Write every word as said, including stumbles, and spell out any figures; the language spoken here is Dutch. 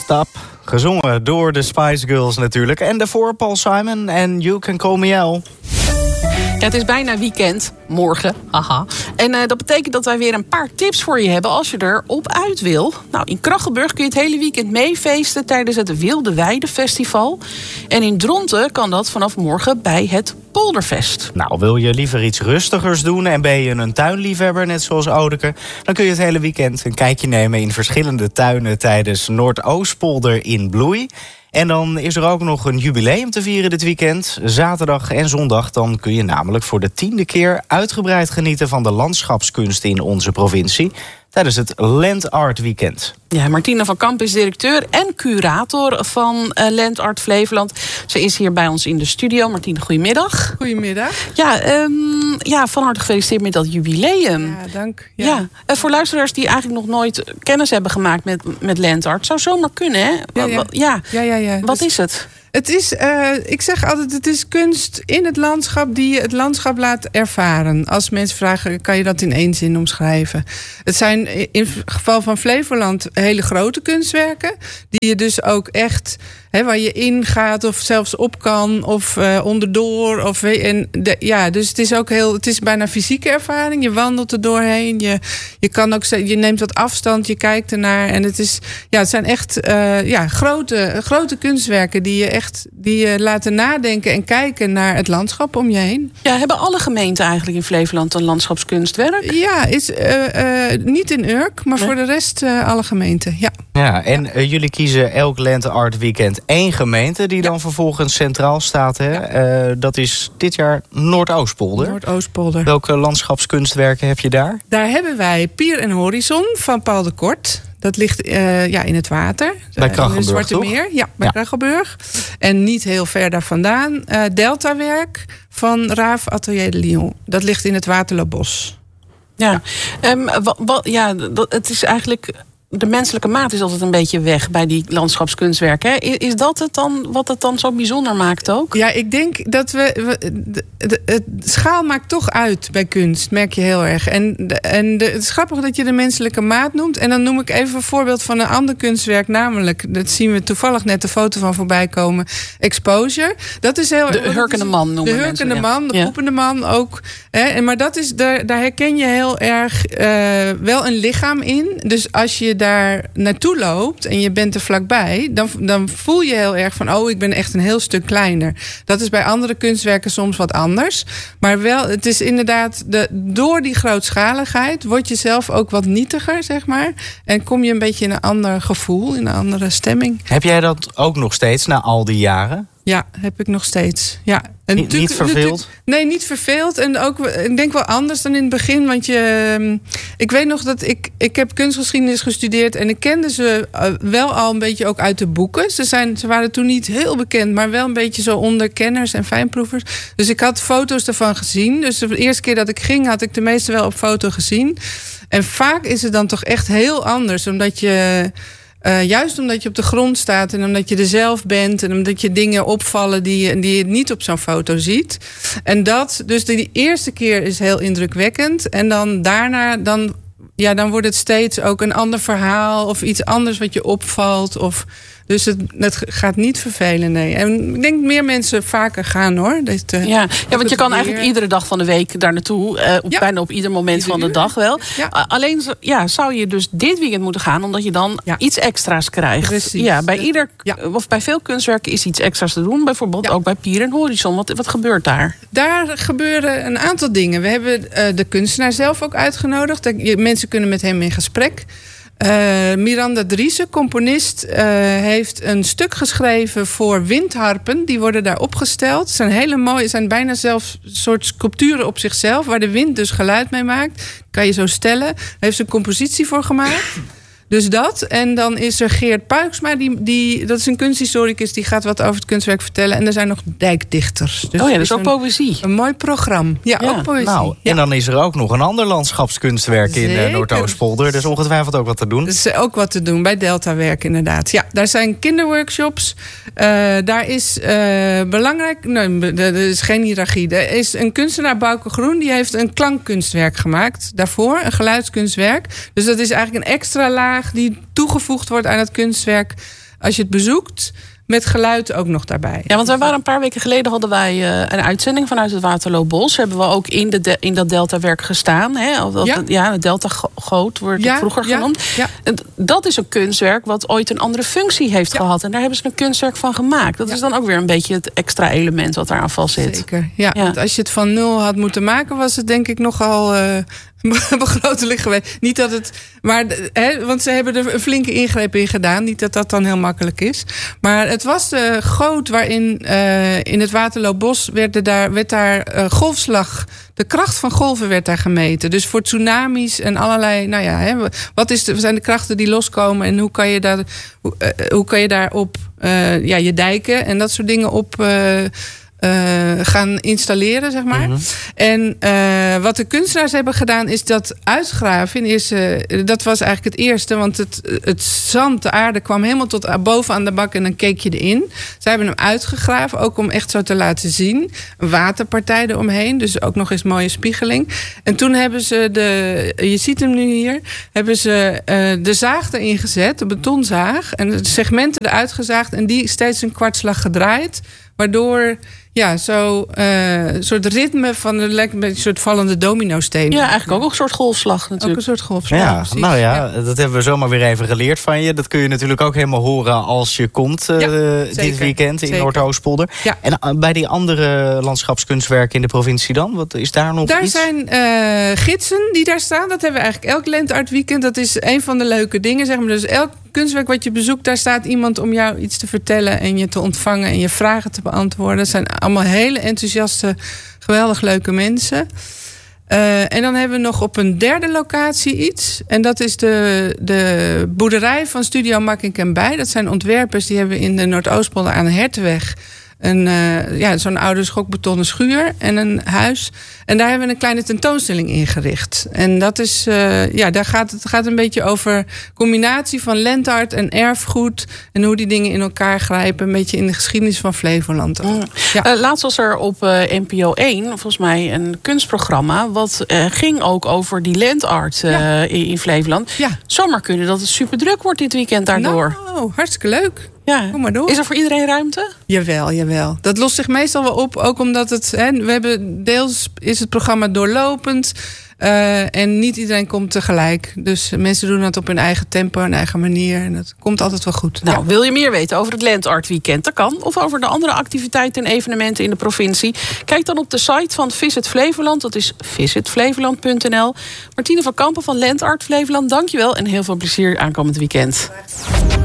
Stop. Gezongen door de Spice Girls natuurlijk. En daarvoor Paul Simon en You Can Call Me Al. Ja, het is bijna weekend. Morgen. Aha. En uh, dat betekent dat wij weer een paar tips voor je hebben als je er op uit wil. Nou, in Krachenburg kun je het hele weekend meefeesten tijdens het Wilde Weide Festival. En in Dronten kan dat vanaf morgen bij het Polderfest. Nou, wil je liever iets rustigers doen en ben je een tuinliefhebber, net zoals Odeke, dan kun je het hele weekend een kijkje nemen in verschillende tuinen tijdens Noordoostpolder in bloei. En dan is er ook nog een jubileum te vieren dit weekend. Zaterdag en zondag dan kun je namelijk voor de tiende keer uitgebreid genieten van de landschapskunst in onze provincie tijdens het Land Art Weekend. Ja, Martine van Kamp is directeur en curator van uh, Land Art Flevoland. Ze is hier bij ons in de studio. Martine, goedemiddag. Goedemiddag. Ja, um, ja, van harte gefeliciteerd met dat jubileum. Ja, dank. Ja. Ja. Uh, voor luisteraars die eigenlijk nog nooit kennis hebben gemaakt met, met Land Art, zou zomaar kunnen, hè? Ja, ja. ja. ja, ja, ja. Wat dus, is het? Het is, uh, ik zeg altijd, het is kunst in het landschap die je het landschap laat ervaren. Als mensen vragen, kan je dat in één zin omschrijven? Het zijn in het geval van Flevoland hele grote kunstwerken, die je dus ook echt, hè, waar je ingaat of zelfs op kan of uh, onderdoor. Of, en de, ja, dus het is ook heel, het is bijna fysieke ervaring. Je wandelt er doorheen, je, je kan ook, je neemt wat afstand, je kijkt ernaar. En het is, ja, het zijn echt uh, ja, grote, grote kunstwerken die je echt die je laten nadenken en kijken naar het landschap om je heen. Ja, hebben alle gemeenten eigenlijk in Flevoland een landschapskunstwerk? Ja, is uh, uh, niet in Urk, maar nee. Voor de rest uh, alle gemeenten, ja. Ja, en uh, jullie kiezen elk Land Art Weekend één gemeente die dan ja. vervolgens centraal staat. Hè? Ja. Uh, dat is dit jaar Noordoostpolder. Noordoostpolder. Welke landschapskunstwerken heb je daar? Daar hebben wij Pier en Horizon van Paul de Kort. Dat ligt uh, ja, in het water. Bij Krachenburg, in het Zwarte toch? Meer. Ja, bij ja. Krachenburg. En niet heel ver daar vandaan. Uh, Deltawerk van Raaf Atelier de Lyon. Dat ligt in het Waterloobos. Ja, um, wa, wa, ja dat, het is eigenlijk, de menselijke maat is altijd een beetje weg bij die landschapskunstwerken. Hè? Is dat het dan wat het dan zo bijzonder maakt ook? Ja, ik denk dat we... we de, de, de schaal maakt toch uit bij kunst, merk je heel erg. En, de, en de, het is grappig dat je de menselijke maat noemt. En dan noem ik even een voorbeeld van een ander kunstwerk. Namelijk, dat zien we toevallig net de foto van voorbij komen. Exposure. Dat is heel de hurkende man noemen De hurkende mensen, man, ja. de poepende man ook. Hè? Maar dat is, daar, daar herken je heel erg uh, wel een lichaam in. Dus als je daar naartoe loopt en je bent er vlakbij, dan, dan voel je heel erg van, oh, ik ben echt een heel stuk kleiner. Dat is bij andere kunstwerken soms wat anders. Maar wel, het is inderdaad, de, door die grootschaligheid word je zelf ook wat nietiger, zeg maar. En kom je een beetje in een ander gevoel, in een andere stemming. Heb jij dat ook nog steeds na al die jaren? Ja, heb ik nog steeds. Ja. En niet, niet verveeld? Nee, niet verveeld. En ook, ik denk wel anders dan in het begin. Want je, ik weet nog dat ik... Ik heb kunstgeschiedenis gestudeerd en ik kende ze wel al een beetje ook uit de boeken. Ze, zijn, ze waren toen niet heel bekend, maar wel een beetje zo onder kenners en fijnproevers. Dus ik had foto's ervan gezien. Dus de eerste keer dat ik ging, had ik de meeste wel op foto gezien. En vaak is het dan toch echt heel anders, omdat je... Uh, juist omdat je op de grond staat en omdat je er zelf bent en omdat je dingen opvallen die je, die je niet op zo'n foto ziet. En dat, dus die eerste keer is heel indrukwekkend. En dan daarna, dan, ja, dan wordt het steeds ook een ander verhaal of iets anders wat je opvalt. Of, dus het, het gaat niet vervelen, nee. En ik denk meer mensen vaker gaan, hoor. Dat, uh, ja, ja, want je kan eigenlijk iedere dag van de week daar naartoe. Uh, op, ja. Bijna op ieder moment ieder van de uur. dag wel. Ja. Uh, alleen ja, zou je dus dit weekend moeten gaan, omdat je dan ja. iets extra's krijgt. Precies. Ja, bij ieder, ja. of bij veel kunstwerken is iets extra's te doen. Bijvoorbeeld ja. ook bij Pier en Horizon. Wat, wat gebeurt daar? Daar gebeuren een aantal dingen. We hebben uh, de kunstenaar zelf ook uitgenodigd. De, mensen kunnen met hem in gesprek. Uh, Miranda Driessen, componist, uh, heeft een stuk geschreven voor windharpen. Die worden daar opgesteld. Het zijn hele mooie, het zijn bijna zelfs een soort sculpturen op zichzelf, waar de wind dus geluid mee maakt. Kan je zo stellen. Daar heeft ze een compositie voor gemaakt. Dus dat. En dan is er Geert Puiksma, die, die, dat is een kunsthistoricus, die gaat wat over het kunstwerk vertellen. En er zijn nog dijkdichters. Dus oh ja, dus ook een, poëzie. Een mooi programma. Ja, ja. ook poëzie. Nou, ja. En dan is er ook nog een ander landschapskunstwerk Zeker. in uh, Noordoostpolder. Er is ongetwijfeld ook wat te doen. Er is ook wat te doen bij Deltawerk, inderdaad. Ja, daar zijn kinderworkshops. Uh, daar is uh, belangrijk... Nee, er is geen hiërarchie. Er is een kunstenaar, Bouke Groen, die heeft een klankkunstwerk gemaakt. Daarvoor, een geluidskunstwerk. Dus dat is eigenlijk een extra laag die toegevoegd wordt aan het kunstwerk. als je het bezoekt, met geluid ook nog daarbij. Ja, want wij waren een paar weken geleden hadden wij uh, een uitzending vanuit het Waterloobos. Hebben we ook in, de de, in dat deltawerk gestaan. Hè? Dat, ja. ja, het deltagoot wordt ja, het vroeger ja, genoemd. Ja. Dat is een kunstwerk wat ooit een andere functie heeft ja. gehad. En daar hebben ze een kunstwerk van gemaakt. Dat ja. is dan ook weer een beetje het extra element wat daar aan vast zit. Zeker, ja. ja. Want als je het van nul had moeten maken, was het denk ik nogal Uh, begrotelijk geweest. Niet dat het. Maar, hè, want ze hebben er een flinke ingreep in gedaan. Niet dat dat dan heel makkelijk is. Maar het was de goot waarin uh, in het Waterloobos werd daar, werd daar uh, golfslag. De kracht van golven werd daar gemeten. Dus voor tsunamis en allerlei. Nou ja, hè, wat is de, zijn de krachten die loskomen en hoe kan je daar, hoe, uh, hoe kan je daarop uh, ja, je dijken en dat soort dingen op. Uh, Uh, gaan installeren, zeg maar. Mm-hmm. En uh, wat de kunstenaars hebben gedaan is dat uitgraven. Is, uh, dat was eigenlijk het eerste, want het, het zand, de aarde kwam helemaal tot boven aan de bak en dan keek je erin. Zij hebben hem uitgegraven, ook om echt zo te laten zien. Een waterpartij eromheen, dus ook nog eens mooie spiegeling. En toen hebben ze de, je ziet hem nu hier, hebben ze uh, de zaag erin gezet, de betonzaag, en de segmenten eruit gezaagd en die steeds een kwartslag gedraaid, waardoor ja, zo uh, een soort ritme van een, een soort vallende domino-steen. Ja, eigenlijk ook een soort golfslag natuurlijk. Ook een soort golfslag. Ja, nou ja, ja, dat hebben we zomaar weer even geleerd van je. Dat kun je natuurlijk ook helemaal horen als je komt uh, ja, dit weekend in Noordoostpolder. Ja. En uh, bij die andere landschapskunstwerken in de provincie dan? Wat is daar nog daar iets? Daar zijn uh, gidsen die daar staan. Dat hebben we eigenlijk elk Lenteart-weekend. Dat is een van de leuke dingen, zeg maar. Dus elk kunstwerk wat je bezoekt, daar staat iemand om jou iets te vertellen en je te ontvangen en je vragen te beantwoorden. Dat zijn allemaal hele enthousiaste, geweldig leuke mensen. Uh, en dan hebben we nog op een derde locatie iets. En dat is de, de boerderij van Studio Makkink en Bij. Dat zijn ontwerpers die hebben in de Noordoostpolder aan de Hertenweg een, uh, ja, zo'n oude schokbetonnen schuur en een huis. En daar hebben we een kleine tentoonstelling ingericht. En dat is, uh, ja, daar gaat het gaat een beetje over combinatie van Lenteart en erfgoed en hoe die dingen in elkaar grijpen, een beetje in de geschiedenis van Flevoland. Mm. Ja. Uh, laatst was er op uh, N P O één volgens mij een kunstprogramma wat uh, ging ook over die Lenteart uh, ja. in, in Flevoland. Ja. Zomaar kunnen dat het super druk wordt dit weekend daardoor. Nou, hartstikke leuk. Ja. Kom maar door. Is er voor iedereen ruimte? Jawel, jawel. Dat lost zich meestal wel op. Ook omdat het, hè, we hebben deels is het programma doorlopend. Uh, en niet iedereen komt tegelijk. Dus mensen doen dat op hun eigen tempo en eigen manier. En dat komt altijd wel goed. Nou, ja. Wil je meer weten over het Lenteart Weekend? Dat kan. Of over de andere activiteiten en evenementen in de provincie? Kijk dan op de site van Visit Flevoland. Dat is visit flevoland punt n l. Martine van Kampen van Lenteart Flevoland, dankjewel. En heel veel plezier aankomend weekend.